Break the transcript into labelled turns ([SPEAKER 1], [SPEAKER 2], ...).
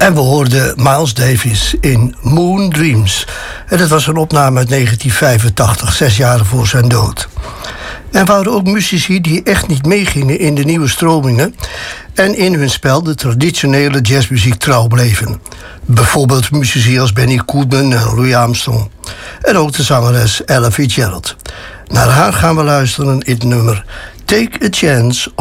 [SPEAKER 1] En we hoorden Miles Davis in Moon Dreams. En dat was een opname uit 1985, 6 jaar voor zijn dood. En we hadden ook muzici die echt niet meegingen in de nieuwe stromingen en in hun spel de traditionele jazzmuziek trouw bleven. Bijvoorbeeld muzici als Benny Goodman en Louis Armstrong. En ook de zangeres Ella Fitzgerald. Naar haar gaan we luisteren in het nummer Take a Chance